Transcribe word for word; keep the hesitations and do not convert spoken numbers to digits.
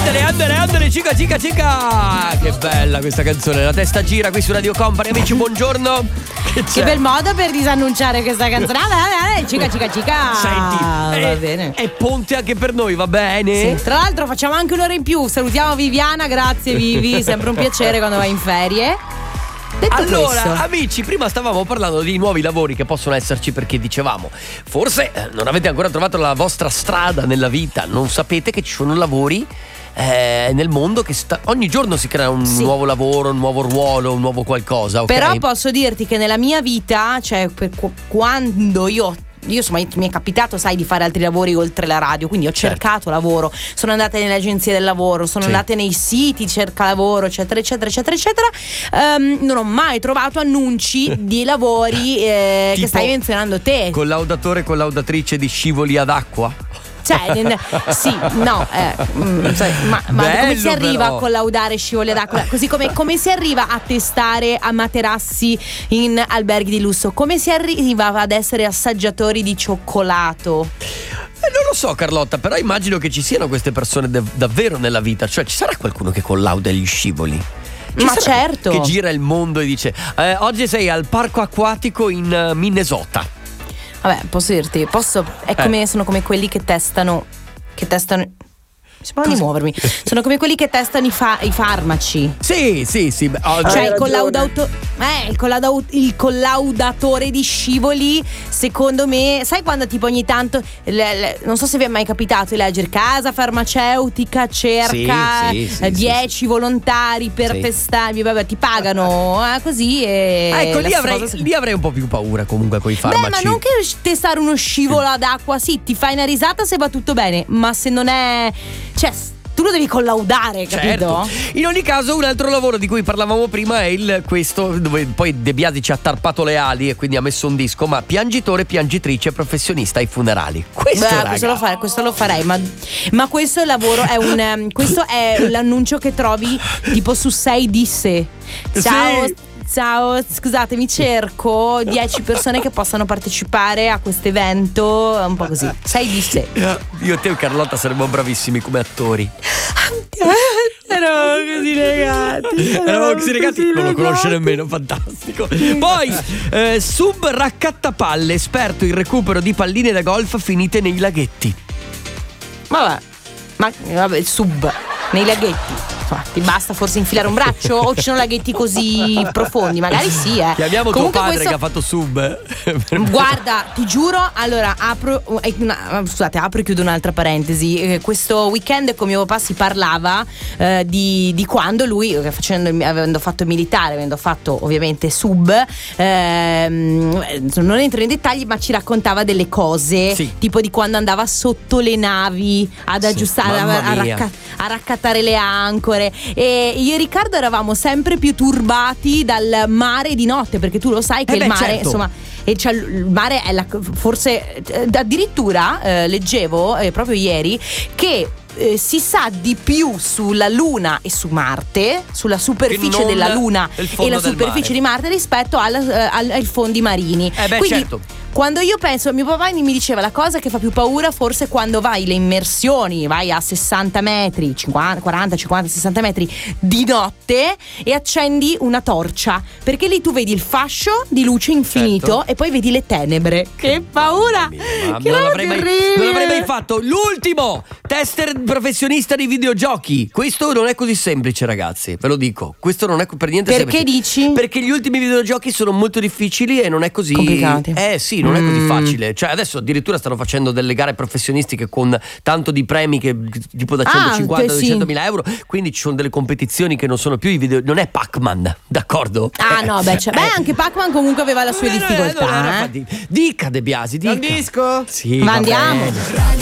Andale, andale, andale, cica, cica, cica. Che bella questa canzone, la testa gira qui su Radio Company. Amici, buongiorno. Che, che bel modo per disannunciare questa canzone. Ah, cica, cica, cica. Senti, va è, bene. È ponte anche per noi, va bene? Sì, tra l'altro facciamo anche un'ora in più. Salutiamo Viviana, grazie Vivi, sempre un piacere quando vai in ferie. Detto allora, questo, amici, prima stavamo parlando di nuovi lavori che possono esserci, perché dicevamo, forse eh, non avete ancora trovato la vostra strada nella vita, non sapete che ci sono lavori eh, nel mondo che sta, ogni giorno si crea un sì. nuovo lavoro, un nuovo ruolo, un nuovo qualcosa, okay? Però posso dirti che nella mia vita, cioè per qu- quando io Io insomma mi è capitato, sai, di fare altri lavori oltre la radio, quindi ho certo. cercato lavoro, sono andata nelle agenzie del lavoro, sono sì. andata nei siti cerca lavoro, eccetera eccetera eccetera eccetera. Um, non ho mai trovato annunci di lavori eh, che stai menzionando te. Collaudatore e collaudatrice di scivoli ad acqua. Cioè, n- sì, no, eh, mm, sai, ma, ma Bello, come si arriva però. a collaudare scivoli ad acqua? Così come, come si arriva a testare a materassi in alberghi di lusso? Come si arriva ad essere assaggiatori di cioccolato? Eh, non lo so, Carlotta, però immagino che ci siano queste persone de- davvero nella vita. Cioè, ci sarà qualcuno che collauda gli scivoli? Ci Ma sarà certo. Che gira il mondo e dice eh, oggi sei al parco acquatico in uh, Minnesota. Vabbè, posso dirti, posso. È come Eh. sono come quelli che testano. Che testano. Mi sembra di muovermi. Sono come quelli che testano i, fa- i farmaci. Sì, sì, sì. Oh, Cioè il collaudato- eh, il, collauda- il collaudatore di scivoli, secondo me, sai quando tipo ogni tanto le- le- non so se vi è mai capitato di leggere casa farmaceutica cerca Sì, sì, sì, eh, dieci sì, sì. volontari per Sì. testarvi, vabbè, ti pagano eh, così e ecco, la lì avrei, cosa si- lì avrei un po' più paura comunque con i farmaci. Beh, ma non che testare uno scivolo ad acqua, sì, ti fai una risata se va tutto bene, ma se non è, cioè, tu lo devi collaudare, capito? Certo. In ogni caso, un altro lavoro di cui parlavamo prima è il questo, dove poi De Biasi ci ha tarpato le ali e quindi ha messo un disco, ma piangitore, piangitrice, professionista ai funerali. Questo, Beh, raga. questo lo, fa- questo lo farei, ma, ma questo è il lavoro, è un um, questo è l'annuncio che trovi tipo su sei disse. Ciao. Sì. Ciao, scusatemi, cerco dieci persone che possano partecipare a questo evento, un po' così. Sei disse. Io e te, Carlotta, saremmo bravissimi come attori. Eravamo così legati. Eravamo così legati, non lo conosce nemmeno, fantastico. Poi, eh, sub raccattapalle, esperto in recupero di palline da golf finite nei laghetti. Vabbè, ma vabbè, il sub nei laghetti. Insomma, ti basta forse infilare un braccio o ci sono laghetti così profondi? Magari sì, eh. Chiamiamo Comunque tuo padre questo- che ha fatto sub. Guarda, ti giuro, allora apro eh, una, scusate, apro e chiudo un'altra parentesi. Eh, questo weekend con mio papà si parlava eh, di, di quando lui, eh, facendo, avendo fatto militare, avendo fatto ovviamente sub, ehm, non entro in dettagli, ma ci raccontava delle cose, Sì. tipo di quando andava sotto le navi ad Sì, aggiustare, a, mamma a mia. racca- a raccattare le ancore. E io e Riccardo eravamo sempre più turbati dal mare di notte, perché tu lo sai che Eh il beh, mare, certo. insomma, e cioè il mare è la, forse eh, addirittura eh, leggevo eh, proprio ieri che eh, si sa di più sulla Luna e su Marte, sulla superficie non della Luna il e fondo la del superficie mare. di Marte rispetto al, eh, al- ai fondi marini. Eh beh, Quindi certo. quando io penso, mio papà mi diceva la cosa che fa più paura forse quando vai le immersioni, vai a sessanta metri, cinquanta, quaranta, cinquanta, sessanta metri di notte e accendi una torcia, perché lì tu vedi il fascio di luce infinito Certo. e poi vedi le tenebre. Che paura! Mamma mia, ma Che non, roba l'avrei mai, terribile! non l'avrei mai fatto. L'ultimo tester professionista di videogiochi. Questo non è così semplice, ragazzi, ve lo dico. Questo non è per niente Perché semplice. dici? Perché gli ultimi videogiochi sono molto difficili e non è così Complicati. Eh sì, non è così Mm. facile. Cioè adesso addirittura stanno facendo delle gare professionistiche con tanto di premi che tipo da Ah, centocinquanta a sì. duecentomila euro. Quindi ci sono delle competizioni che non sono più i video. Non è Pac-Man, d'accordo? Ah no, beh, cioè, beh, anche Pac-Man comunque aveva le sue Eh, no, no, difficoltà. no, no, eh. infatti. Dica De Biasi, dica. Un disco? Sì, Ma va andiamo. bene.